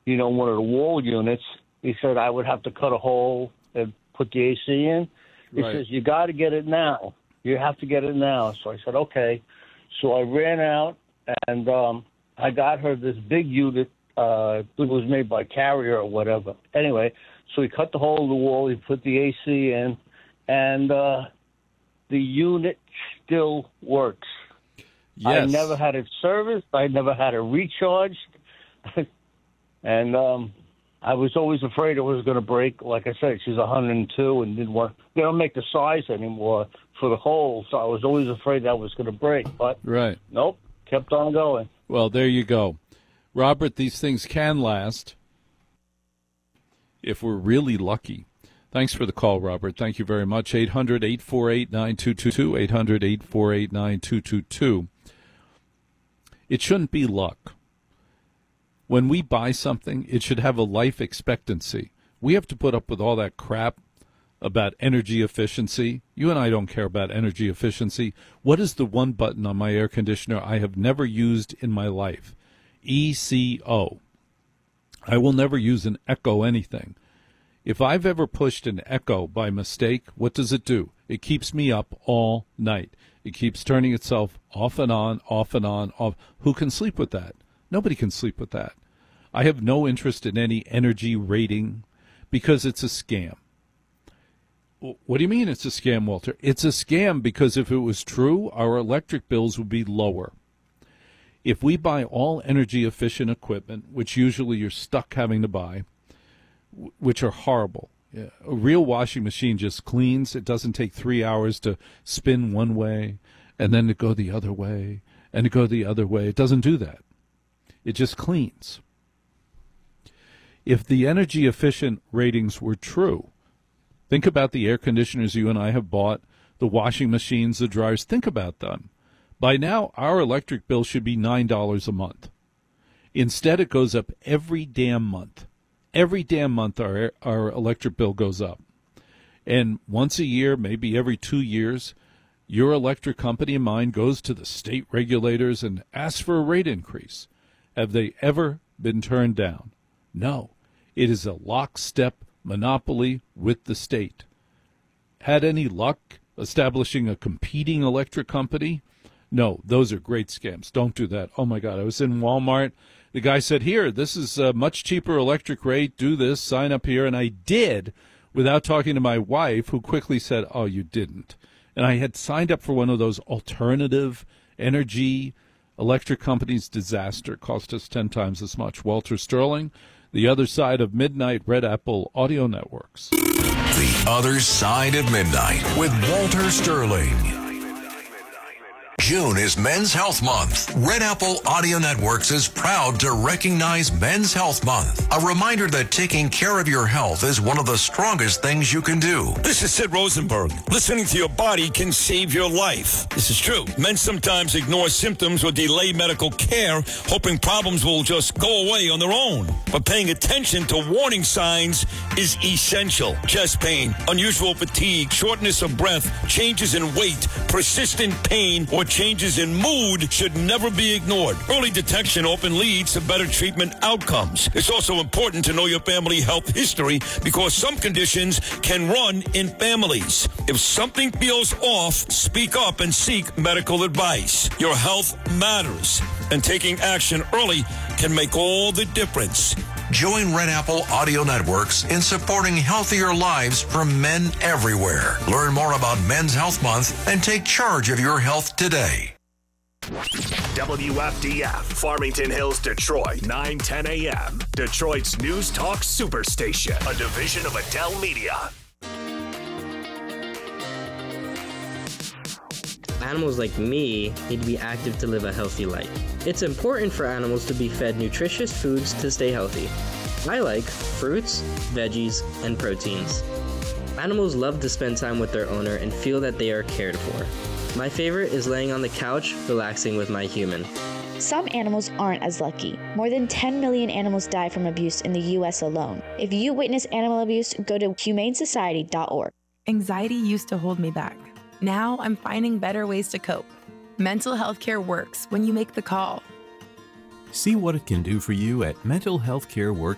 one of the wall units. He said I would have to cut a hole and put the AC in. He says, you got to get it now. You have to get it now. So I said, okay. So I ran out, and I got her this big unit. It was made by Carrier or whatever. Anyway, so he cut the hole in the wall. He put the AC in, and the unit still works. Yes. I never had it serviced. I never had it recharged. And I was always afraid it was going to break. Like I said, she's 102 and didn't want. They don't make the size anymore for the hole, so I was always afraid that was going to break. But nope, kept on going. Well, there you go. Robert, these things can last if we're really lucky. Thanks for the call, Robert. Thank you very much. 800-848-9222, 800-848-9222. It shouldn't be luck. When we buy something, it should have a life expectancy. We have to put up with all that crap about energy efficiency. You and I don't care about energy efficiency. What is the one button on my air conditioner I have never used in my life? ECO. I will never use an Echo anything. If I've ever pushed an Echo by mistake, what does it do? It keeps me up all night. It keeps turning itself off and on, off and on, off. Who can sleep with that? Nobody can sleep with that. I have no interest in any energy rating because it's a scam. What do you mean it's a scam, Walter? It's a scam because if it was true, our electric bills would be lower. If we buy all energy-efficient equipment, which usually you're stuck having to buy, which are horrible. Yeah. A real washing machine just cleans. It doesn't take 3 hours to spin one way and then to go the other way and to go the other way. It doesn't do that. It just cleans. If the energy-efficient ratings were true, think about the air conditioners you and I have bought, the washing machines, the dryers. Think about them. By now, our electric bill should be $9 a month. Instead, it goes up every damn month. Every damn month our electric bill goes up. And once a year, maybe every 2 years, your electric company and mine goes to the state regulators and asks for a rate increase. Have they ever been turned down? No. It is a lockstep monopoly with the state. Had any luck establishing a competing electric company? No, those are great scams. Don't do that. Oh, my God. I was in Walmart. The guy said, here, this is a much cheaper electric rate. Do this. Sign up here. And I did without talking to my wife, who quickly said, oh, you didn't. And I had signed up for one of those alternative energy electric companies. Disaster. Cost us 10 times as much. Walter Sterling, The Other Side of Midnight, Red Apple Audio Networks. The Other Side of Midnight with Walter Sterling. June is Men's Health Month. Red Apple Audio Networks is proud to recognize Men's Health Month. A reminder that taking care of your health is one of the strongest things you can do. This is Sid Rosenberg. Listening to your body can save your life. This is true. Men sometimes ignore symptoms or delay medical care, hoping problems will just go away on their own. But paying attention to warning signs is essential. Chest pain, unusual fatigue, shortness of breath, changes in weight, persistent pain, or changes in mood should never be ignored. Early detection often leads to better treatment outcomes. It's also important to know your family health history because some conditions can run in families. If something feels off, speak up and seek medical advice. Your health matters, and taking action early can make all the difference. Join Red Apple Audio Networks in supporting healthier lives for men everywhere. Learn more about Men's Health Month and take charge of your health today. WFDF, Farmington Hills, Detroit, 9:10 a.m. Detroit's News Talk Superstation, a division of Adele Media. Animals like me need to be active to live a healthy life. It's important for animals to be fed nutritious foods to stay healthy. I like fruits, veggies, and proteins. Animals love to spend time with their owner and feel that they are cared for. My favorite is laying on the couch, relaxing with my human. Some animals aren't as lucky. More than 10 million animals die from abuse in the U.S. alone. If you witness animal abuse, go to humanesociety.org. Anxiety used to hold me back. Now I'm finding better ways to cope. Mental health care works when you make the call. See what it can do for you at mentalhealthcareworks.org.